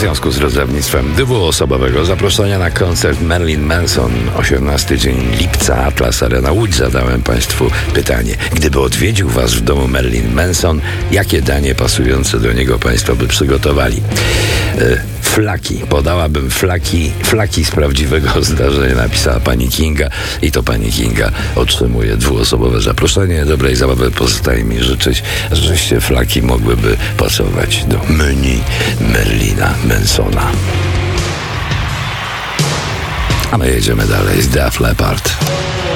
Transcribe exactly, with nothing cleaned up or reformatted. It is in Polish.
związku z rozdawnictwem dwuosobowego zaproszenia na koncert Marilyn Manson osiemnasty dzień lipca, Atlas Arena Łódź. Zadałem Państwu pytanie: gdyby odwiedził Was w domu Marilyn Manson, jakie danie pasujące do niego Państwo by przygotowali? E, Flaki. Podałabym flaki, flaki z prawdziwego zdarzenia, napisała pani Kinga, i to pani Kinga otrzymuje dwuosobowe zaproszenie. Dobrej zabawy pozostaje mi życzyć, żeście flaki mogłyby pasować do menu Marilyna Mansona. A my jedziemy dalej z Def Leppard.